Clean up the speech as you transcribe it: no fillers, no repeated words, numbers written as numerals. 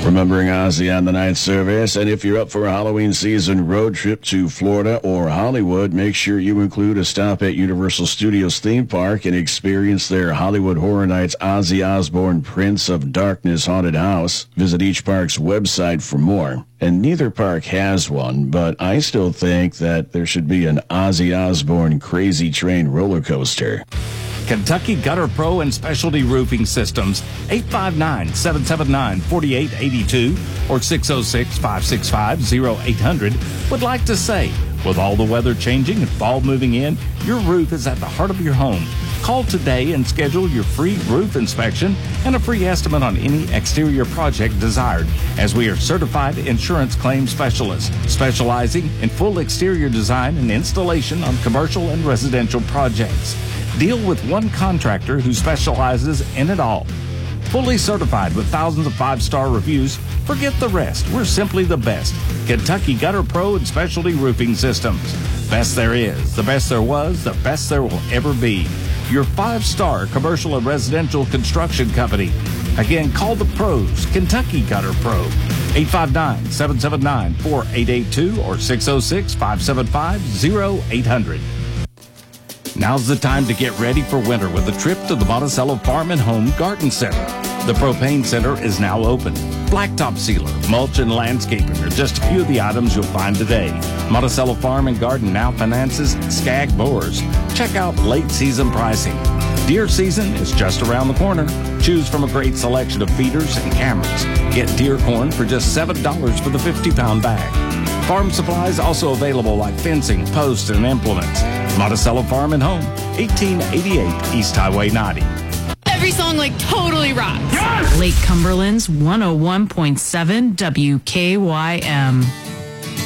Remembering Ozzy on the night service, and if you're up for a Halloween season road trip to Florida or Hollywood, make sure you include a stop at Universal Studios theme park and experience their Hollywood Horror Nights Ozzy Osbourne Prince of Darkness haunted house. Visit each park's website for more. And neither park has one, but I still think that there should be an Ozzy Osbourne Crazy Train roller coaster. Kentucky Gutter Pro and Specialty Roofing Systems, 859-779-4882 or 606-565-0800 would like to say, with all the weather changing and fall moving in, your roof is at the heart of your home. Call today and schedule your free roof inspection and a free estimate on any exterior project desired, as we are certified insurance claim specialists, specializing in full exterior design and installation on commercial and residential projects. Deal with one contractor who specializes in it all. Fully certified with thousands of 5-star reviews. Forget the rest. We're simply the best. Kentucky Gutter Pro and Specialty Roofing Systems. Best there is, the best there was, the best there will ever be. Your 5-star commercial and residential construction company. Again, call the pros. Kentucky Gutter Pro. 859-779-4882 or 606-575-0800. Now's the time to get ready for winter with a trip to the Monticello Farm and Home Garden Center. The Propane Center is now open. Blacktop sealer, mulch, and landscaping are just a few of the items you'll find today. Monticello Farm and Garden now finances Skag mowers. Check out late season pricing. Deer season is just around the corner. Choose from a great selection of feeders and cameras. Get deer corn for just $7 for the 50-pound bag. Farm supplies also available like fencing, posts, and implements. Monticello Farm and Home, 1888 East Highway 90. Every song totally rocks. Lake Cumberland's 101.7 WKYM.